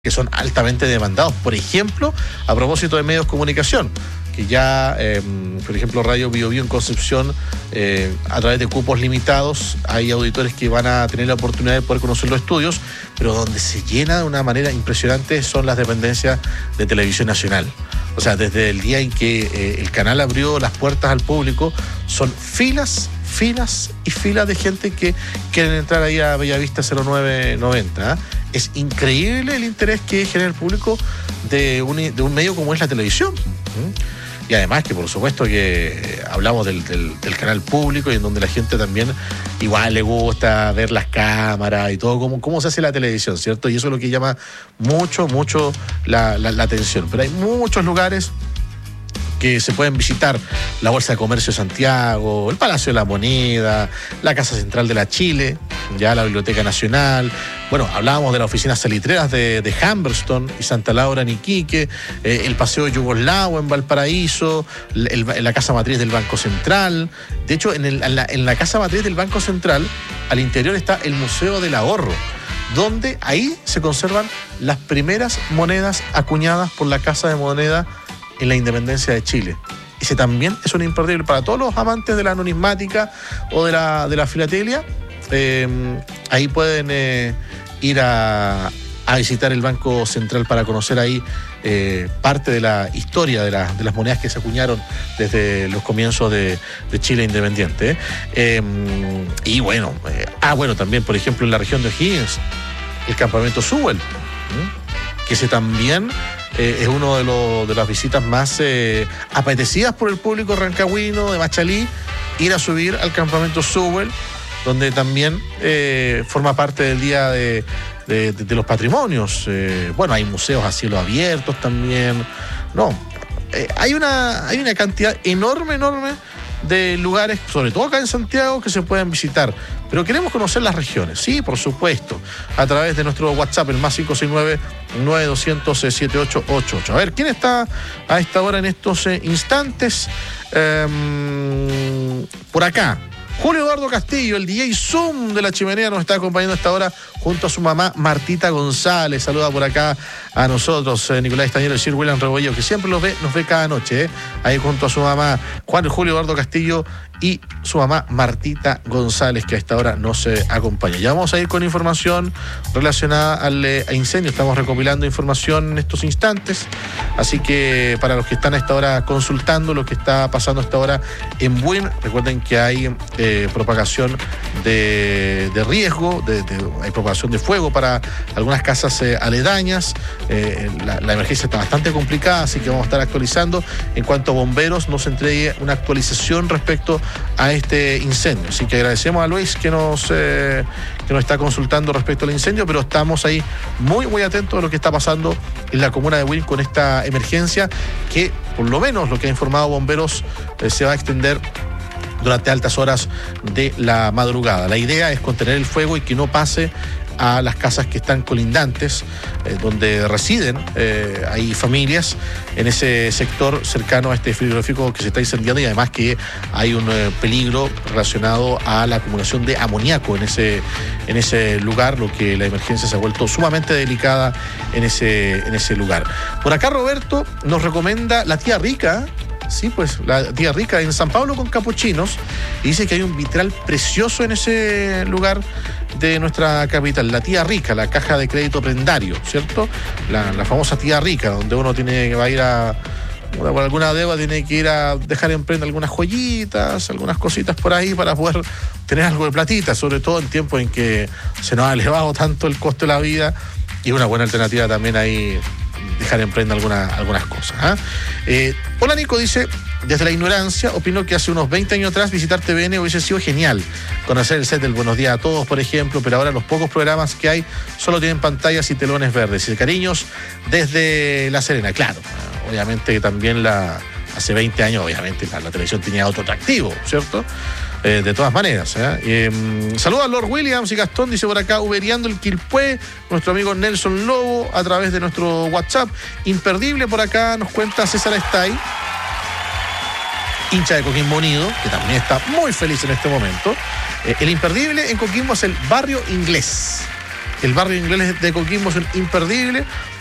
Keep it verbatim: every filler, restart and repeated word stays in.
que son altamente demandados. Por ejemplo, a propósito de medios de comunicación, que ya, eh, por ejemplo, Radio Bio Bio en Concepción, eh, a través de cupos limitados, hay auditores que van a tener la oportunidad de poder conocer los estudios, pero donde se llena de una manera impresionante son las dependencias de Televisión Nacional. O sea, desde el día en que eh, el canal abrió las puertas al público, son filas, filas y filas de gente que quieren entrar ahí a Bellavista cero nueve noventa. ¿eh? Es increíble el interés que genera el público de un, de un medio como es la televisión. ¿Mm? Y además que por supuesto que hablamos del, del, del canal público y en donde la gente también igual le gusta ver las cámaras y todo, cómo, cómo se hace la televisión, ¿cierto? Y eso es lo que llama mucho, mucho la, la, la atención. Pero hay muchos lugares que se pueden visitar: la Bolsa de Comercio de Santiago, el Palacio de la Moneda, la Casa Central de la Chile, ya la Biblioteca Nacional. Bueno, hablábamos de las oficinas salitreras de, de Humberston y Santa Laura en Iquique, eh, el Paseo Yugoslavo en Valparaíso, el, el, la Casa Matriz del Banco Central. De hecho, en, el, en, la, en la Casa Matriz del Banco Central, al interior está el Museo del Ahorro, donde ahí se conservan las primeras monedas acuñadas por la Casa de Moneda en la independencia de Chile. Ese también es un imperdible para todos los amantes de la numismática o de la, de la filatelia. Eh, ahí pueden eh, ir a, a visitar el Banco Central para conocer ahí eh, parte de la historia de, la, de las monedas que se acuñaron desde los comienzos de, de Chile independiente. Eh, y bueno, eh, ah, bueno, también, por ejemplo, en la región de O'Higgins, el campamento Sewell, ¿eh? que ese también eh, es uno de, los, de las visitas más eh, apetecidas por el público rancagüino, de Machalí, ir a subir al campamento Sewell, donde también eh, forma parte del Día de, de, de, de los Patrimonios. Eh, bueno, hay museos a cielo abiertos también. No, eh, hay, una, hay una cantidad enorme, enorme de lugares, sobre todo acá en Santiago, que se pueden visitar. Pero queremos conocer las regiones, sí, por supuesto, a través de nuestro WhatsApp, el más cinco seis nueve, nueve dos cero cero, siete ocho ocho ocho. A ver, ¿quién está a esta hora en estos eh, instantes? Eh, por acá, Julio Eduardo Castillo, el D J Zoom de La Chimenea, nos está acompañando a esta hora junto a su mamá Martita González. Saluda por acá a nosotros, eh, Nicolás Estañero y Sir William Rebollo, que siempre los ve, nos ve cada noche, eh, ahí junto a su mamá Juan Julio Eduardo Castillo y su mamá Martita González, que a esta hora nos eh, acompaña. Ya vamos a ir con información relacionada al eh, incendio. Estamos recopilando información en estos instantes, así que para los que están a esta hora consultando lo que está pasando a esta hora en Buin, recuerden que hay eh, propagación de, de riesgo, de, de, hay propagación de fuego para algunas casas eh, aledañas. Eh, la, la emergencia está bastante complicada, así que vamos a estar actualizando. En cuanto a bomberos, nos entregue una actualización respecto a este incendio. Así que agradecemos a Luis que nos, eh, que nos está consultando respecto al incendio, pero estamos ahí muy, muy atentos a lo que está pasando en la comuna de Buin con esta emergencia, que por lo menos lo que ha informado bomberos eh, se va a extender durante altas horas de la madrugada. La idea es contener el fuego y que no pase a las casas que están colindantes, eh, donde residen, eh, hay familias en ese sector cercano a este frigorífico que se está incendiando, y además que hay un eh, peligro relacionado a la acumulación de amoníaco en ese, en ese lugar, lo que la emergencia se ha vuelto sumamente delicada en ese, en ese lugar. Por acá Roberto nos recomienda La Tía Rica. Sí, pues La Tía Rica en San Pablo con Capuchinos, y dice que hay un vitral precioso en ese lugar de nuestra capital, La Tía Rica, la caja de crédito prendario, ¿cierto? La, la famosa Tía Rica, donde uno tiene que va a ir a, por alguna deuda, tiene que ir a dejar en prenda algunas joyitas, algunas cositas por ahí para poder tener algo de platita, sobre todo en tiempos en que se nos ha elevado tanto el costo de la vida, y una buena alternativa también ahí dejar en prenda alguna, algunas cosas. ¿eh? Eh, hola Nico, dice: desde la ignorancia, opino que hace unos veinte años atrás visitar T V N hubiese sido genial. Conocer el set del Buenos Días a Todos, por ejemplo, pero ahora los pocos programas que hay solo tienen pantallas y telones verdes. Y cariños desde La Serena. Claro, obviamente también la, hace veinte años, obviamente la, la televisión tenía otro atractivo, ¿cierto? Eh, de todas maneras. ¿eh? Eh, saludos a Lord Williams y Gastón, dice por acá, uberiando el Quilpué, nuestro amigo Nelson Lobo, a través de nuestro WhatsApp. Imperdible por acá, nos cuenta César Estay, hincha de Coquimbo Unido, que también está muy feliz en este momento. Eh, el imperdible en Coquimbo es el Barrio Inglés. el barrio inglés de Coquimbo es un imperdible.